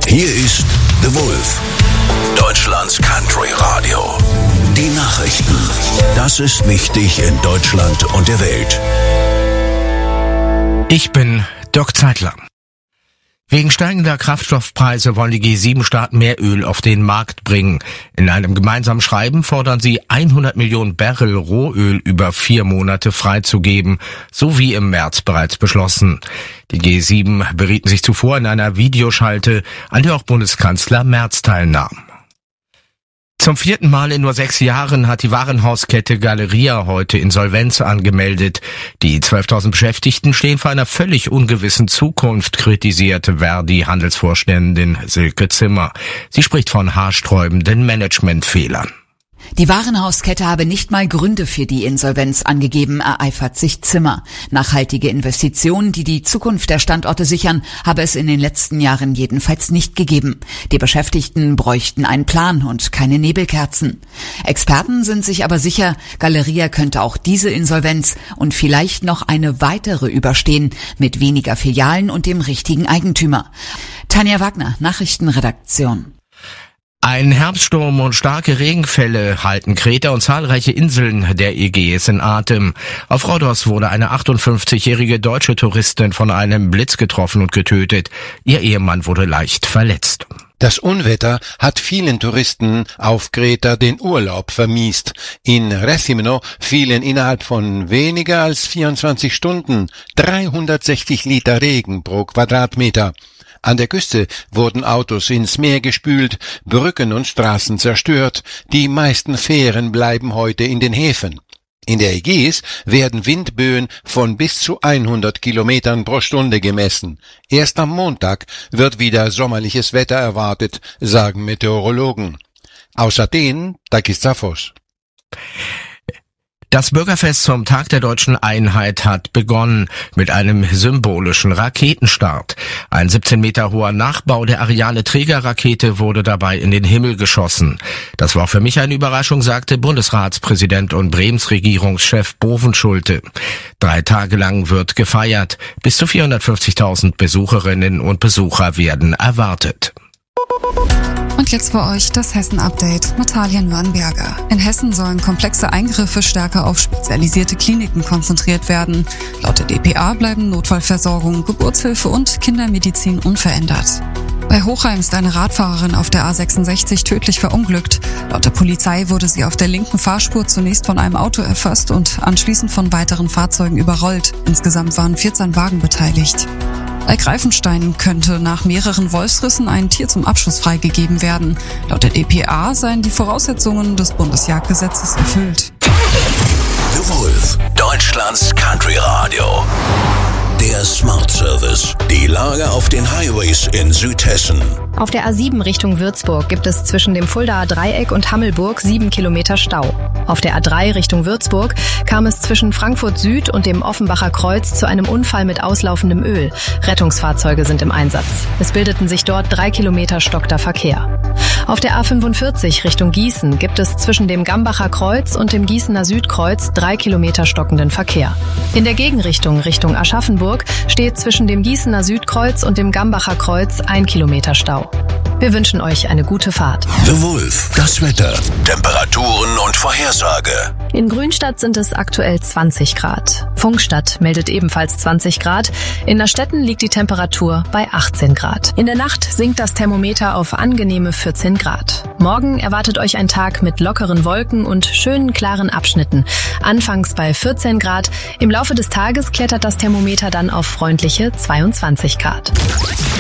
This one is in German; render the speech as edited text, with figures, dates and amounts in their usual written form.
Hier ist The Wolf, Deutschlands Country Radio. Die Nachrichten. Das ist wichtig in Deutschland und der Welt. Ich bin Dirk Zeitler. Wegen steigender Kraftstoffpreise wollen die G7-Staaten mehr Öl auf den Markt bringen. In einem gemeinsamen Schreiben fordern sie 100 Millionen Barrel Rohöl über 4 Monate freizugeben, so wie im März bereits beschlossen. Die G7 berieten sich zuvor in einer Videoschalte, an der auch Bundeskanzler Merz teilnahm. Zum 4. Mal in nur 6 Jahren hat die Warenhauskette Galeria heute Insolvenz angemeldet. Die 12.000 Beschäftigten stehen vor einer völlig ungewissen Zukunft, kritisierte Verdi-Handelsvorständin Silke Zimmer. Sie spricht von haarsträubenden Managementfehlern. Die Warenhauskette habe nicht mal Gründe für die Insolvenz angegeben, ereifert sich Zimmer. Nachhaltige Investitionen, die die Zukunft der Standorte sichern, habe es in den letzten Jahren jedenfalls nicht gegeben. Die Beschäftigten bräuchten einen Plan und keine Nebelkerzen. Experten sind sich aber sicher, Galeria könnte auch diese Insolvenz und vielleicht noch eine weitere überstehen, mit weniger Filialen und dem richtigen Eigentümer. Tanja Wagner, Nachrichtenredaktion. Ein Herbststurm und starke Regenfälle halten Kreta und zahlreiche Inseln der Ägäis in Atem. Auf Rhodos wurde eine 58-jährige deutsche Touristin von einem Blitz getroffen und getötet. Ihr Ehemann wurde leicht verletzt. Das Unwetter hat vielen Touristen auf Kreta den Urlaub vermiest. In Rethymno fielen innerhalb von weniger als 24 Stunden 360 Liter Regen pro Quadratmeter. An der Küste wurden Autos ins Meer gespült, Brücken und Straßen zerstört. Die meisten Fähren bleiben heute in den Häfen. In der Ägäis werden Windböen von bis zu 100 Kilometern pro Stunde gemessen. Erst am Montag wird wieder sommerliches Wetter erwartet, sagen Meteorologen. Aus Athen, Takis Zaphos. Das Bürgerfest zum Tag der Deutschen Einheit hat begonnen mit einem symbolischen Raketenstart. Ein 17 Meter hoher Nachbau der Ariane-Trägerrakete wurde dabei in den Himmel geschossen. Das war für mich eine Überraschung, sagte Bundesratspräsident und Bremens Regierungschef Bovenschulte. 3 Tage lang wird gefeiert. Bis zu 450.000 Besucherinnen und Besucher werden erwartet. Und jetzt für euch das Hessen-Update mit Talia Nürnberger. In Hessen sollen komplexe Eingriffe stärker auf spezialisierte Kliniken konzentriert werden. Laut der dpa bleiben Notfallversorgung, Geburtshilfe und Kindermedizin unverändert. Bei Hochheim ist eine Radfahrerin auf der A66 tödlich verunglückt. Laut der Polizei wurde sie auf der linken Fahrspur zunächst von einem Auto erfasst und anschließend von weiteren Fahrzeugen überrollt. Insgesamt waren 14 Wagen beteiligt. Bei Greifenstein könnte nach mehreren Wolfsrissen ein Tier zum Abschuss freigegeben werden. Laut der dpa seien die Voraussetzungen des Bundesjagdgesetzes erfüllt. The Wolf, Deutschlands Country Radio. Der Smart Service. Die Lage auf den Highways in Südhessen. Auf der A7 Richtung Würzburg gibt es zwischen dem Fuldaer Dreieck und Hammelburg 7 Kilometer Stau. Auf der A3 Richtung Würzburg kam es zwischen Frankfurt Süd und dem Offenbacher Kreuz zu einem Unfall mit auslaufendem Öl. Rettungsfahrzeuge sind im Einsatz. Es bildeten sich dort 3 Kilometer stockter Verkehr. Auf der A45 Richtung Gießen gibt es zwischen dem Gambacher Kreuz und dem Gießener Südkreuz 3 Kilometer stockenden Verkehr. In der Gegenrichtung Richtung Aschaffenburg steht zwischen dem Gießener Südkreuz und dem Gambacher Kreuz 1 Kilometer Stau. Wir wünschen euch eine gute Fahrt. The Wolf, das Wetter, Temperaturen und Vorhersage. In Grünstadt sind es aktuell 20 Grad. Funkstadt meldet ebenfalls 20 Grad. In Nastetten liegt die Temperatur bei 18 Grad. In der Nacht sinkt das Thermometer auf angenehme 14 Grad. Morgen erwartet euch ein Tag mit lockeren Wolken und schönen klaren Abschnitten. Anfangs bei 14 Grad. Im Laufe des Tages klettert das Thermometer dann auf freundliche 22 Grad.